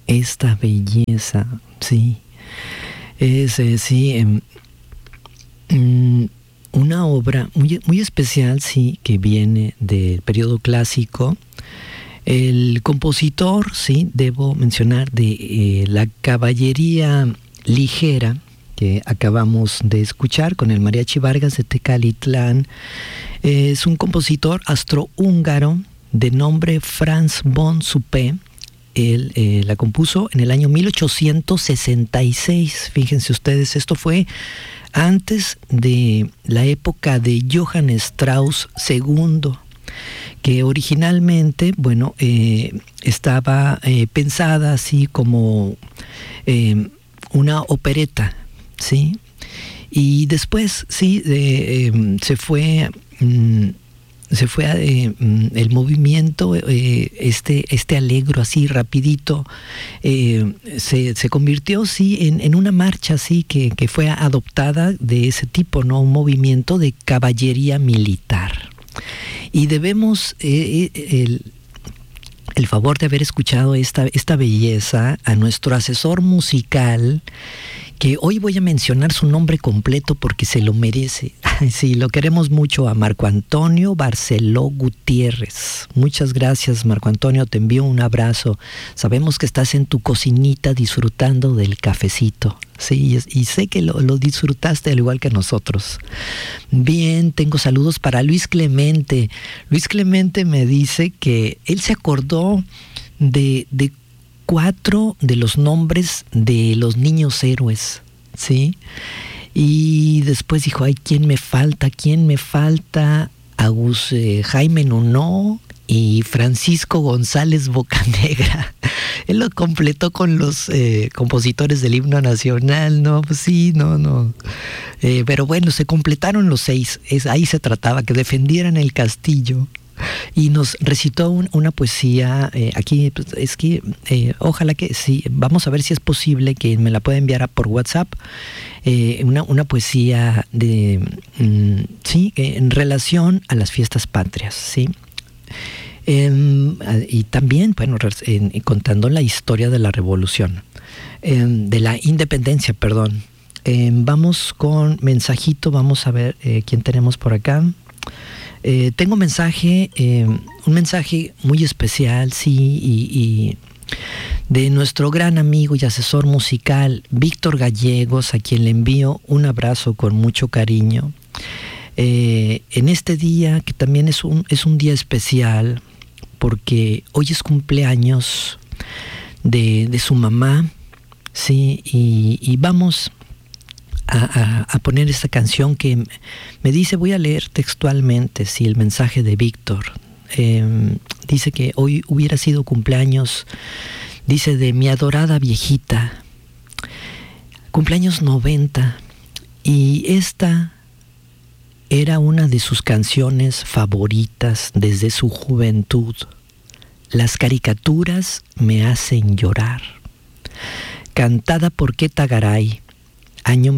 esta belleza, sí. Es, una obra muy, muy especial, sí, que viene del periodo clásico. El compositor, sí, debo mencionar, de la caballería ligera que acabamos de escuchar con el Mariachi Vargas de Tecalitlán, es un compositor austrohúngaro de nombre Franz von Suppé. Él la compuso en el año 1866. Fíjense ustedes, esto fue antes de la época de Johann Strauss II, que originalmente, bueno, estaba pensada así como una opereta, ¿sí? Y después, sí, se fue el movimiento, este alegro así rapidito, se convirtió, sí, en una marcha así que fue adoptada de ese tipo, ¿no? Un movimiento de caballería militar. Y debemos el favor de haber escuchado esta belleza a nuestro asesor musical, que hoy voy a mencionar su nombre completo porque se lo merece. Sí, lo queremos mucho, a Marco Antonio Barceló Gutiérrez. Muchas gracias, Marco Antonio, te envío un abrazo. Sabemos que estás en tu cocinita disfrutando del cafecito. Sí, y sé que lo disfrutaste al igual que nosotros. Bien, tengo saludos para Luis Clemente. Luis Clemente me dice que él se acordó de 4 de los nombres de los niños héroes, ¿sí? Y después dijo, ay, ¿quién me falta? Jaime Nuno y Francisco González Bocanegra. Él lo completó con los compositores del himno nacional, ¿no? Pues sí, no. Pero bueno, se completaron los 6. Ahí se trataba, que defendieran el castillo. Y nos recitó una poesía, aquí, pues, es que ojalá que sí, vamos a ver si es posible que me la pueda enviar por WhatsApp, una poesía de, sí, en relación a las fiestas patrias, ¿sí? Y también, bueno, contando la historia de la revolución, de la independencia, perdón. Vamos con mensajito, vamos a ver quién tenemos por acá. Tengo un mensaje muy especial, sí, y de nuestro gran amigo y asesor musical Víctor Gallegos, a quien le envío un abrazo con mucho cariño. En este día, que también es un día especial, porque hoy es cumpleaños de su mamá, sí, y vamos a poner esta canción que me dice, voy a leer textualmente, sí, el mensaje de Víctor. Dice que hoy hubiera sido cumpleaños, dice, de mi adorada viejita, cumpleaños 90, y esta era una de sus canciones favoritas desde su juventud. Las caricaturas me hacen llorar. Cantada por Queta Garay, año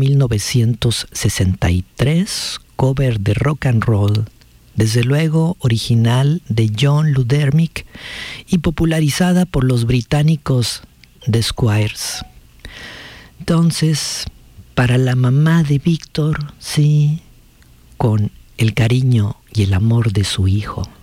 1963, cover de rock and roll, desde luego original de John Ludermic y popularizada por los británicos The Squires. Entonces, para la mamá de Víctor, sí, con el cariño y el amor de su hijo.